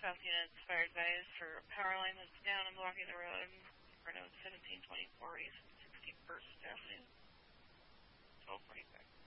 South units, fire advised for a power line that's down and blocking the road. For note 1724 East 61st Avenue. 1245.